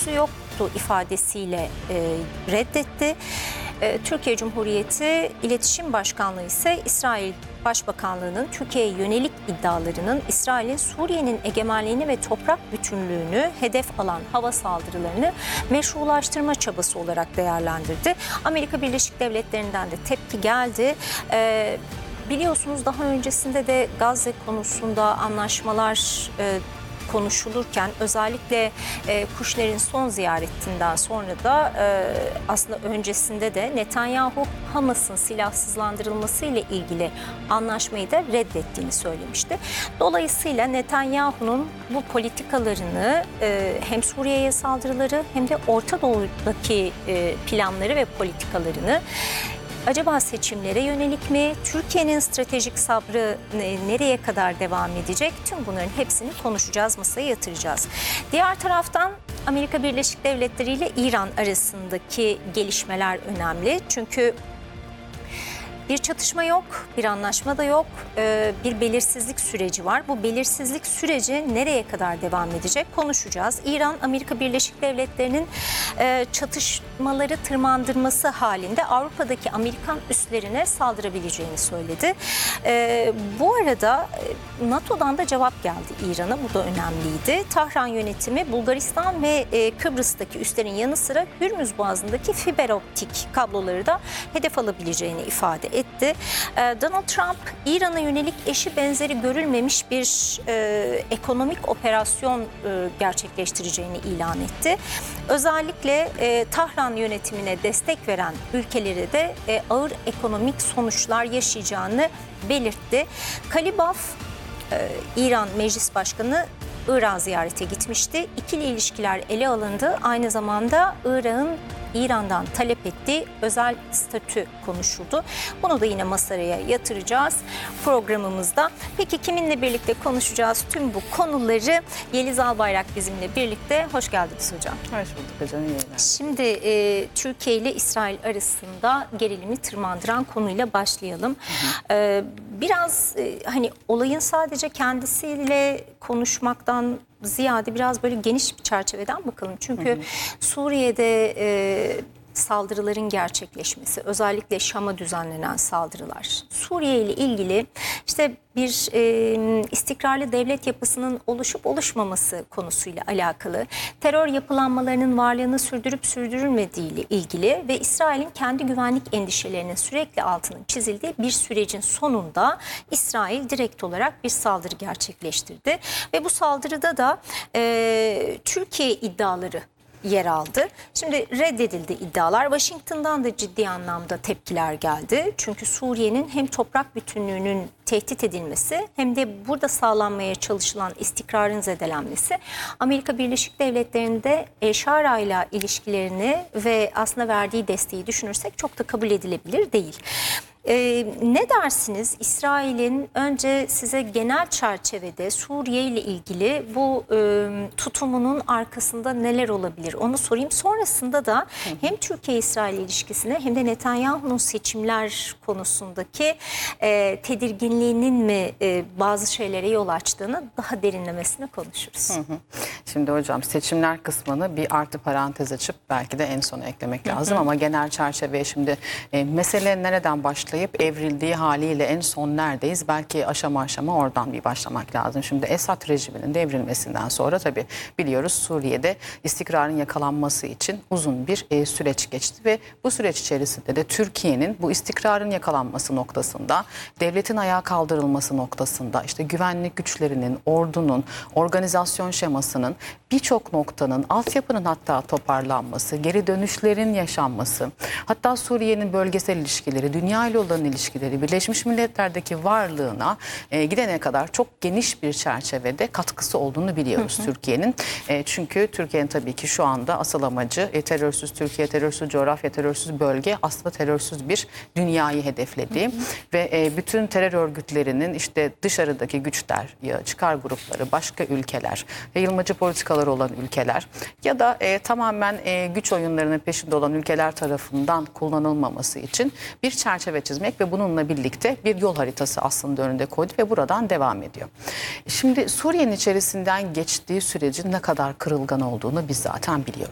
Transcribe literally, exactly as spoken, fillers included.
görüntüsü yoktu ifadesiyle e, reddetti. E, Türkiye Cumhuriyeti İletişim Başkanlığı ise İsrail Başbakanlığı'nın Türkiye'ye yönelik iddialarının İsrail'in Suriye'nin egemenliğini ve toprak bütünlüğünü hedef alan hava saldırılarını meşrulaştırma çabası olarak değerlendirdi. Amerika Birleşik Devletleri'nden de tepki geldi. E, biliyorsunuz daha öncesinde de Gazze konusunda anlaşmalar e, konuşulurken özellikle e, Kuşner'in son ziyaretinden sonra da e, aslında öncesinde de Netanyahu Hamas'ın silahsızlandırılması ile ilgili anlaşmayı da reddettiğini söylemişti. Dolayısıyla Netanyahu'nun bu politikalarını e, hem Suriye'ye saldırıları hem de Orta Doğu'daki e, planları ve politikalarını acaba seçimlere yönelik mi? Türkiye'nin stratejik sabrı nereye kadar devam edecek? Tüm bunların hepsini konuşacağız, masaya yatıracağız. Diğer taraftan Amerika Birleşik Devletleri ile İran arasındaki gelişmeler önemli. Çünkü bir çatışma yok, bir anlaşma da yok, bir belirsizlik süreci var. Bu belirsizlik süreci nereye kadar devam edecek konuşacağız. İran, Amerika Birleşik Devletleri'nin çatışmaları tırmandırması halinde Avrupa'daki Amerikan üslerine saldırabileceğini söyledi. Bu arada NATO'dan da cevap geldi İran'a, bu da önemliydi. Tahran yönetimi Bulgaristan ve Kıbrıs'taki üslerin yanı sıra Hürmüz Boğazı'ndaki fiber optik kabloları da hedef alabileceğini ifade etti. Donald Trump, İran'a yönelik eşi benzeri görülmemiş bir e, ekonomik operasyon e, gerçekleştireceğini ilan etti. Özellikle e, Tahran yönetimine destek veren ülkeleri de e, ağır ekonomik sonuçlar yaşayacağını belirtti. Kalibaf, e, İran Meclis Başkanı, Irak'a ziyarete gitmişti. İkili ilişkiler ele alındı. Aynı zamanda Irak'ın İran'dan talep ettiği özel statü konuşuldu. Bunu da yine masaya yatıracağız programımızda. Peki kiminle birlikte konuşacağız tüm bu konuları? Yeliz Albayrak bizimle birlikte. Hoş geldiniz hocam. Hoş bulduk hocam. Şimdi e, Türkiye ile İsrail arasında gerilimi tırmandıran konuyla başlayalım. Hı hı. E, biraz e, hani olayın sadece kendisiyle konuşmaktan ziyade biraz böyle geniş bir çerçeveden bakalım. Çünkü hı hı. Suriye'de e, saldırıların gerçekleşmesi, özellikle Şam'a düzenlenen saldırılar, Suriye ile ilgili işte bir e, istikrarlı devlet yapısının oluşup oluşmaması konusuyla alakalı, terör yapılanmalarının varlığını sürdürüp sürdürülmediği ile ilgili ve İsrail'in kendi güvenlik endişelerinin sürekli altının çizildiği bir sürecin sonunda İsrail direkt olarak bir saldırı gerçekleştirdi. Ve bu saldırıda da e, Türkiye iddiaları yer aldı. Şimdi reddedildi iddialar. Washington'dan da ciddi anlamda tepkiler geldi. Çünkü Suriye'nin hem toprak bütünlüğünün tehdit edilmesi hem de burada sağlanmaya çalışılan istikrarın zedelenmesi Amerika Birleşik Devletleri'nde El-Şara ile ilişkilerini ve aslında verdiği desteği düşünürsek çok da kabul edilebilir değil. Ee, ne dersiniz? İsrail'in önce size genel çerçevede Suriye ile ilgili bu e, tutumunun arkasında neler olabilir? Onu sorayım. Sonrasında da hem Türkiye-İsrail ilişkisine hem de Netanyahu'nun seçimler konusundaki e, tedirginliğinin mi e, bazı şeylere yol açtığını daha derinlemesine konuşuruz. Hı hı. Şimdi hocam seçimler kısmını bir artı parantez açıp belki de en sona eklemek lazım. Hı hı. Ama genel çerçeveye şimdi e, mesele nereden başlıyor? Evrildiği haliyle en son neredeyiz? Belki aşama aşama oradan bir başlamak lazım. Şimdi Esad rejiminin devrilmesinden sonra tabii biliyoruz Suriye'de istikrarın yakalanması için uzun bir e, süreç geçti ve bu süreç içerisinde de Türkiye'nin bu istikrarın yakalanması noktasında, devletin ayağa kaldırılması noktasında, işte güvenlik güçlerinin, ordunun, organizasyon şemasının birçok noktanın, altyapının hatta toparlanması, geri dönüşlerin yaşanması, hatta Suriye'nin bölgesel ilişkileri, dünya ile olan ilişkileri, Birleşmiş Milletler'deki varlığına e, gidene kadar çok geniş bir çerçevede katkısı olduğunu biliyoruz Türkiye'nin. E, çünkü Türkiye'nin tabii ki şu anda asıl amacı e, terörsüz Türkiye, terörsüz coğrafya, terörsüz bölge, aslında terörsüz bir dünyayı hedeflediği ve e, bütün terör örgütlerinin işte dışarıdaki güçler, ya çıkar grupları, başka ülkeler, yayılmacı politikalar olan ülkeler ya da e, tamamen e, güç oyunlarının peşinde olan ülkeler tarafından kullanılmaması için bir çerçeve çizmek ve bununla birlikte bir yol haritası aslında önünde koydu ve buradan devam ediyor. Şimdi Suriye'nin içerisinden geçtiği sürecin ne kadar kırılgan olduğunu biz zaten biliyoruz.